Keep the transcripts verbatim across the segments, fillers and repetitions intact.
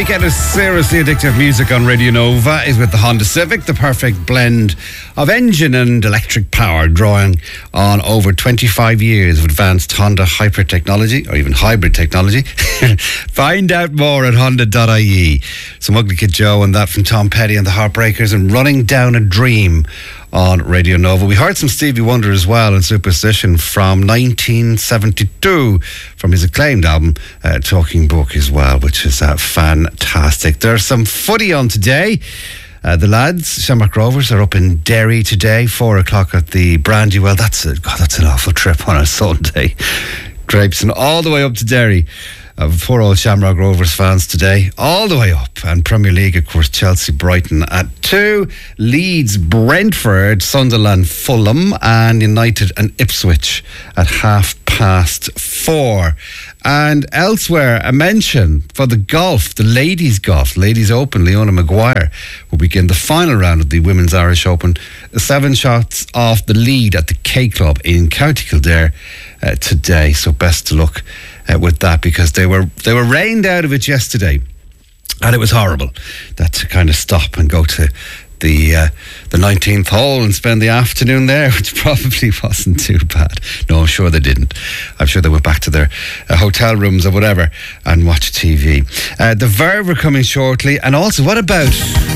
weekend of seriously addictive music on Radio Nova is with the Honda Civic, the perfect blend of engine and electric power, drawing on over twenty-five years of advanced Honda hyper technology, or even hybrid technology. Find out more at honda dot I E. Some Ugly Kid Joe and that from Tom Petty and the Heartbreakers, and Running Down a Dream on Radio Nova. We heard some Stevie Wonder as well, and Superstition from nineteen seventy-two from his acclaimed album uh, Talking Book as well, which is uh, fantastic. There's some footy on today. Uh, the lads, Shamrock Rovers, are up in Derry today, four o'clock at the Brandywell. That's a, God, that's an awful trip on a Sunday. Grapes all the way up to Derry. Uh, poor old Shamrock Rovers fans today, all the way up. And Premier League, of course, Chelsea, Brighton at two, Leeds, Brentford, Sunderland, Fulham, and United and Ipswich at half past four. And elsewhere, a mention for the golf, the ladies' golf, Ladies Open. Leona Maguire will begin the final round of the Women's Irish Open, seven shots off the lead at the K Club in County Kildare uh, today. So best of luck uh, with that, because they were they were rained out of it yesterday, and it was horrible. That to kind of stop and go to the uh, the nineteenth hole and spend the afternoon there, which probably wasn't too bad. No, I'm sure they didn't. I'm sure they went back to their uh, hotel rooms or whatever and watched T V. Uh, the Verve are coming shortly, and also, what about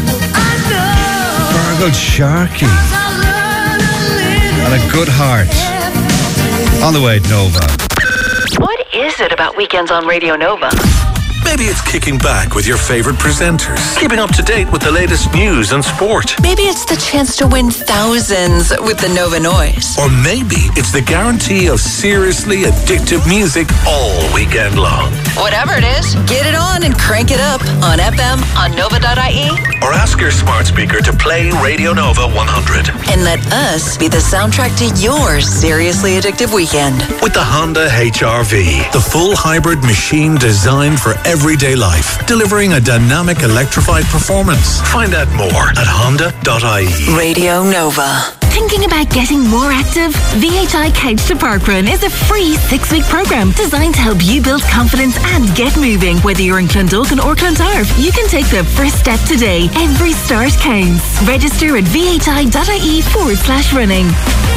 Virgo Sharky and A Good Heart on the way at Nova. What is it about weekends on Radio Nova? Maybe it's kicking back with your favourite presenters, keeping up to date with the latest news and sport. Maybe it's the chance to win thousands with the Nova Noise. Or maybe it's the guarantee of seriously addictive music all weekend long. Whatever it is, get it on and crank it up on F M, on nova dot I E. Or ask your smart speaker to play Radio Nova one hundred. And let us be the soundtrack to your seriously addictive weekend. With the Honda H R V, the full hybrid machine designed for everyday life, delivering a dynamic electrified performance. Find out more at honda dot I E. Radio Nova. Thinking about getting more active? V H I Couch to Parkrun is a free six-week program designed to help you build confidence and get moving. Whether you're in Clondalkin or Clontarf, you can take the first step today. Every start counts. Register at v h i dot I E forward slash running.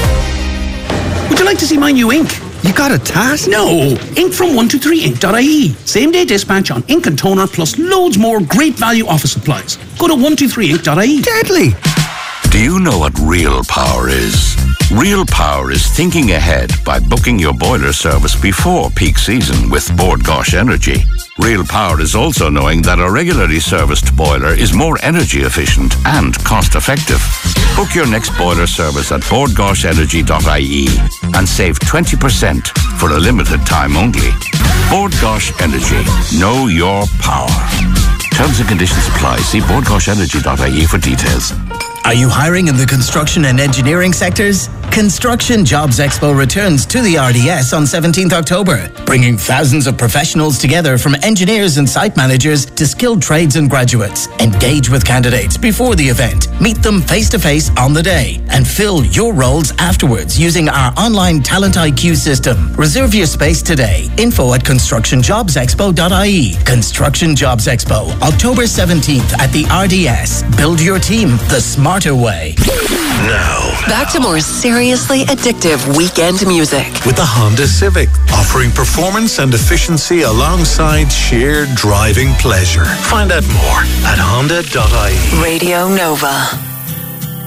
Would you like to see my new ink? You got a task? No. Ink from one two three ink dot I E. Same day dispatch on ink and toner, plus loads more great value office supplies. Go to one two three ink dot I E. Deadly. Do you know what real power is? Real power is thinking ahead by booking your boiler service before peak season with Bord Gosh Energy. Real power is also knowing that a regularly serviced boiler is more energy efficient and cost effective. Book your next boiler service at bord gosh energy dot I E and save twenty percent for a limited time only. Bord Gosh Energy. Know your power. Terms and conditions apply. See bord gosh energy dot I E for details. Are you hiring in the construction and engineering sectors? Construction Jobs Expo returns to the R D S on seventeenth October, bringing thousands of professionals together from engineers and site managers to skilled trades and graduates. Engage with candidates before the event, meet them face-to-face on the day, and fill your roles afterwards using our online Talent I Q system. Reserve your space today. Info at construction jobs expo dot I E. Construction Jobs Expo, October seventeenth at the R D S. Build your team the smarter way. Now, back to more seriously addictive weekend music. With the Honda Civic, offering performance and efficiency alongside sheer driving pleasure. Find out more at honda dot I E. Radio Nova.